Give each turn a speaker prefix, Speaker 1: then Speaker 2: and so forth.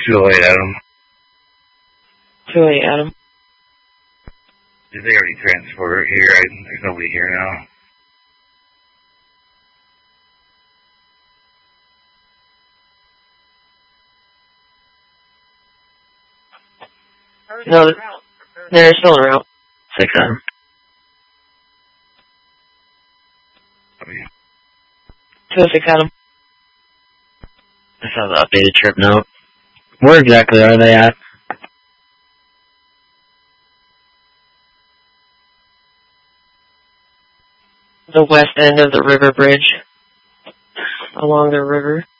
Speaker 1: 208 Adam.
Speaker 2: 208 Adam.
Speaker 1: Did they already transport here? There's nobody here now.
Speaker 2: No, they're still en route. 6 Adam.
Speaker 1: Oh, yeah.
Speaker 2: 206 Adam.
Speaker 3: I saw the updated trip note. Where exactly are they at?
Speaker 2: The west end of the river bridge. Along the river.